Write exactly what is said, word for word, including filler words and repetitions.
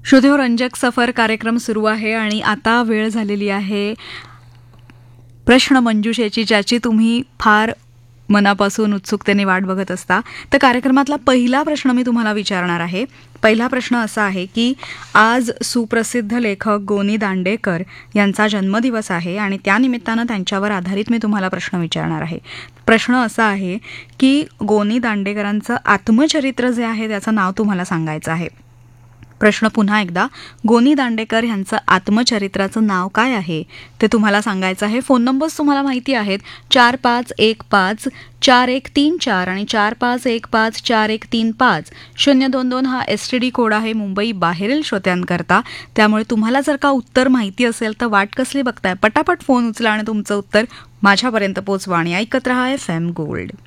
श्रोतेहो, सफर कार्यक्रम सुरू आहे आणि आता वेळ झालेली आहे प्रश्न मंजुषेची, ज्याची तुम्ही फार मनापासून उत्सुकतेने वाट बघत असता. तर कार्यक्रमातला पहिला प्रश्न मी तुम्हाला विचारणार आहे. पहिला प्रश्न असा आहे की आज सुप्रसिद्ध लेखक गोनी दांडेकर यांचा जन्मदिवस आहे आणि त्यानिमित्तानं त्यांच्यावर आधारित मी तुम्हाला प्रश्न विचारणार आहे. प्रश्न असा आहे की गोनी दांडेकरांचं आत्मचरित्र जे आहे त्याचं नाव तुम्हाला सांगायचं आहे. प्रश्न पुन्हा एकदा, गोनी दांडेकर यांचं आत्मचरित्राचं नाव काय आहे ते तुम्हाला सांगायचं आहे. फोन नंबर्स तुम्हाला माहिती आहेत, चार पाच एक पाच चार एक तीन चार आणि चार पाच एक पाच चार एक तीन पाच. शून्य दोन दोन हा एस टी डी कोड आहे मुंबई बाहेरील श्रोत्यांकरता. त्यामुळे तुम्हाला जर का उत्तर माहिती असेल तर वाट कसली बघताय, पटापट फोन उचला आणि तुमचं उत्तर माझ्यापर्यंत पोचवा आणि ऐकत रहा एफ एम गोल्ड.